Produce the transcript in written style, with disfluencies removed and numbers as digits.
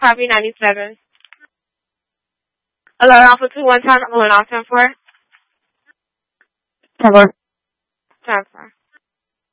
copy 97. Hello, Alpha 2 1 time, 10-4. 10-4. 10-4.